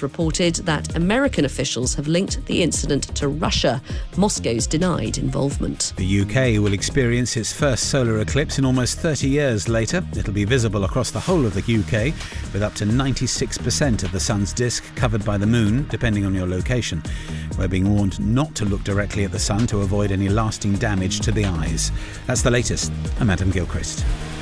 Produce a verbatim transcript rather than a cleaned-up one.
reported that American officials have linked the incident to Russia. Moscow's denied involvement. The U K will experience its first solar eclipse in almost thirty years later. It'll be visible across the whole of the U K, with up to ninety-six percent of the sun's disk covered by the moon, depending on your location. We're being warned not to look directly at the sun to avoid any lasting damage to the eyes. That's the latest. I'm Adam Gilchrist.